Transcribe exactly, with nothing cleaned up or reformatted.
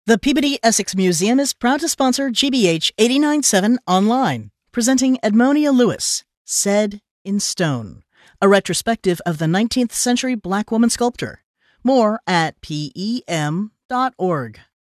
The Peabody Essex Museum is proud to sponsor G B H eighty-nine point seven Online, presenting Edmonia Lewis, Said in Stone, a retrospective of the nineteenth century black woman sculptor. More at P E M dot org.